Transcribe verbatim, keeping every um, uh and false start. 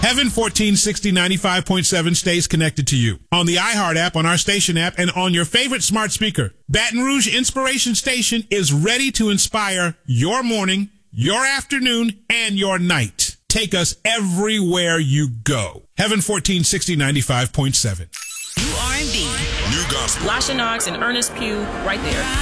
Heaven fourteen sixty ninety-five point seven stays connected to you on the iHeart app, on our station app, and on your favorite smart speaker. Baton Rouge Inspiration Station is ready to inspire your morning, your afternoon, and your night. Take us everywhere you go. Heaven fourteen sixty ninety-five point seven. New R and B. New gospel. Lasha Knox and Ernest Pugh right there.